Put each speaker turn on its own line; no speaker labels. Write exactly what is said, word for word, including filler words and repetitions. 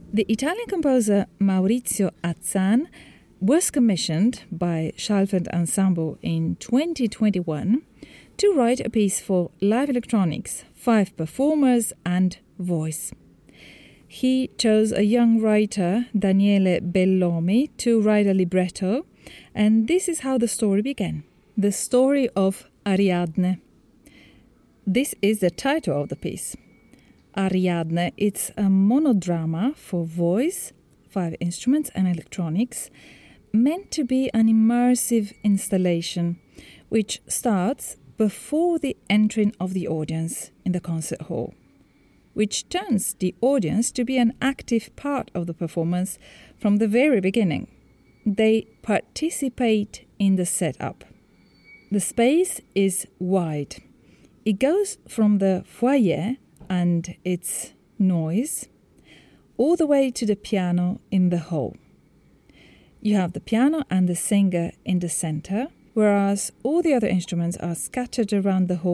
The Italian composer Maurizio Azzan was commissioned by Schalfeld Ensemble in twenty twenty-one to write a piece for live electronics, five performers and voice. He chose a young writer, Daniele Bellomi, to write a libretto, and this is how the story began. The story of Ariadne. This is the title of the piece. Ariadne, it's a monodrama for voice, five instruments and electronics, meant to be an immersive installation, which starts before the entering of the audience in the concert hall, which turns the audience to be an active part of the performance from the very beginning. They participate in the setup. The space is wide. It goes from the foyer and its noise all the way to the piano in the hall. You have the piano and the singer in the center, whereas all the other instruments are scattered around the hall